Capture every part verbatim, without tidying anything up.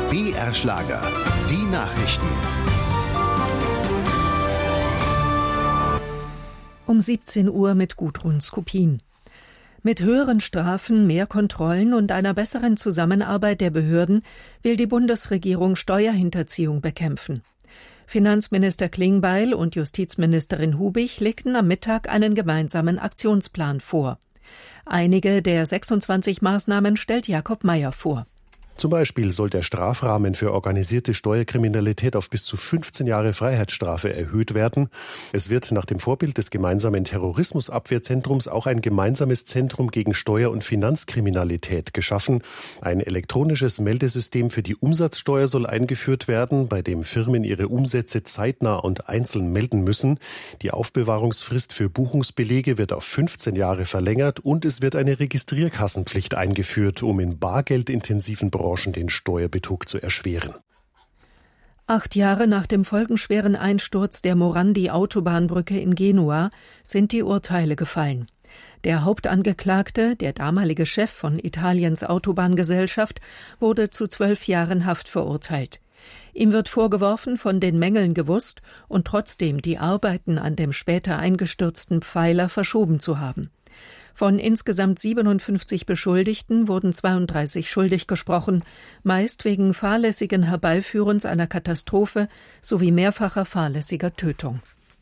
B R Schlager, die Nachrichten. Um siebzehn Uhr mit Gudrun Skupin. Mit höheren Strafen, mehr Kontrollen und einer besseren Zusammenarbeit der Behörden will die Bundesregierung Steuerhinterziehung bekämpfen. Finanzminister Klingbeil und Justizministerin Hubig legten am Mittag einen gemeinsamen Aktionsplan vor. Einige der sechsundzwanzig Maßnahmen stellt Jakob Mayer vor. Zum Beispiel soll der Strafrahmen für organisierte Steuerkriminalität auf bis zu fünfzehn Jahre Freiheitsstrafe erhöht werden. Es wird nach dem Vorbild des gemeinsamen Terrorismusabwehrzentrums auch ein gemeinsames Zentrum gegen Steuer- und Finanzkriminalität geschaffen. Ein elektronisches Meldesystem für die Umsatzsteuer soll eingeführt werden, bei dem Firmen ihre Umsätze zeitnah und einzeln melden müssen. Die Aufbewahrungsfrist für Buchungsbelege wird auf fünfzehn Jahre verlängert und es wird eine Registrierkassenpflicht eingeführt, um in bargeldintensiven Branchen den Steuerbetrug zu erschweren. Acht Jahre nach dem folgenschweren Einsturz der Morandi-Autobahnbrücke in Genua sind die Urteile gefallen. Der Hauptangeklagte, der damalige Chef von Italiens Autobahngesellschaft, wurde zu zwölf Jahren Haft verurteilt. Ihm wird vorgeworfen, von den Mängeln gewusst und trotzdem die Arbeiten an dem später eingestürzten Pfeiler verschoben zu haben. Von insgesamt siebenundfünfzig Beschuldigten wurden zweiunddreißig schuldig gesprochen, meist wegen fahrlässigen Herbeiführens einer Katastrophe sowie mehrfacher fahrlässiger Tötung.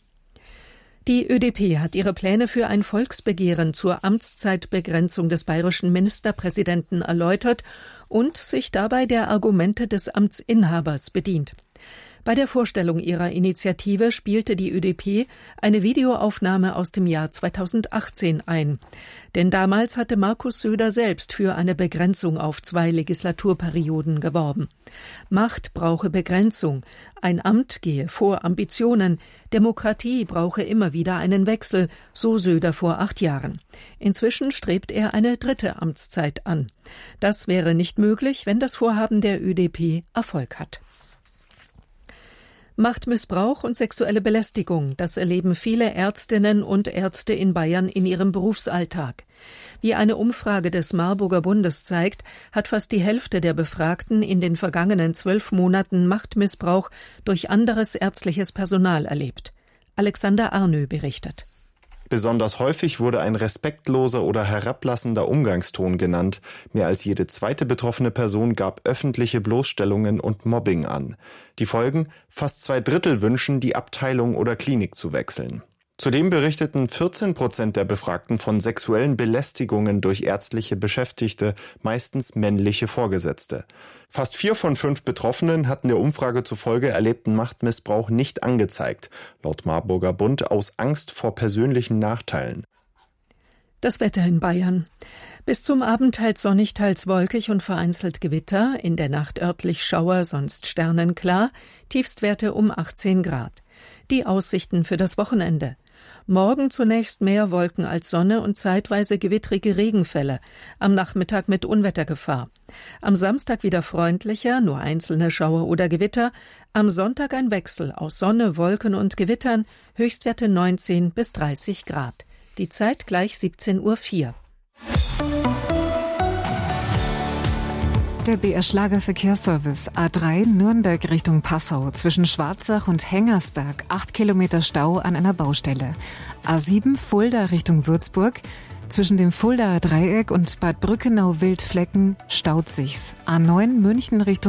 Die Ö D P hat ihre Pläne für ein Volksbegehren zur Amtszeitbegrenzung des bayerischen Ministerpräsidenten erläutert und sich dabei der Argumente des Amtsinhabers bedient. Bei der Vorstellung ihrer Initiative spielte die Ö D P eine Videoaufnahme aus dem Jahr zweitausendachtzehn ein. Denn damals hatte Markus Söder selbst für eine Begrenzung auf zwei Legislaturperioden geworben. Macht brauche Begrenzung, ein Amt gehe vor Ambitionen, Demokratie brauche immer wieder einen Wechsel, so Söder vor acht Jahren. Inzwischen strebt er eine dritte Amtszeit an. Das wäre nicht möglich, wenn das Vorhaben der Ö D P Erfolg hat. Machtmissbrauch und sexuelle Belästigung, das erleben viele Ärztinnen und Ärzte in Bayern in ihrem Berufsalltag. Wie eine Umfrage des Marburger Bundes zeigt, hat fast die Hälfte der Befragten in den vergangenen zwölf Monaten Machtmissbrauch durch anderes ärztliches Personal erlebt. Alexander Arnö berichtet. Besonders häufig wurde ein respektloser oder herablassender Umgangston genannt. Mehr als jede zweite betroffene Person gab öffentliche Bloßstellungen und Mobbing an. Die Folgen? Fast zwei Drittel wünschen, die Abteilung oder Klinik zu wechseln. Zudem berichteten vierzehn Prozent der Befragten von sexuellen Belästigungen durch ärztliche Beschäftigte, meistens männliche Vorgesetzte. Fast vier von fünf Betroffenen hatten der Umfrage zufolge erlebten Machtmissbrauch nicht angezeigt, laut Marburger Bund aus Angst vor persönlichen Nachteilen. Das Wetter in Bayern. Bis zum Abend teils sonnig, teils wolkig und vereinzelt Gewitter, in der Nacht örtlich Schauer, sonst sternenklar, Tiefstwerte um achtzehn Grad. Die Aussichten für das Wochenende. Morgen zunächst mehr Wolken als Sonne und zeitweise gewittrige Regenfälle, am Nachmittag mit Unwettergefahr. Am Samstag wieder freundlicher, nur einzelne Schauer oder Gewitter, am Sonntag ein Wechsel aus Sonne, Wolken und Gewittern, Höchstwerte neunzehn bis dreißig Grad. Die Zeit gleich siebzehn Uhr vier. Der B R Schlager Verkehrsservice A drei Nürnberg Richtung Passau zwischen Schwarzach und Hengersberg acht Kilometer Stau an einer Baustelle. A sieben Fulda Richtung Würzburg zwischen dem Fuldaer Dreieck und Bad Brückenau Wildflecken staut sich's. A neun München Richtung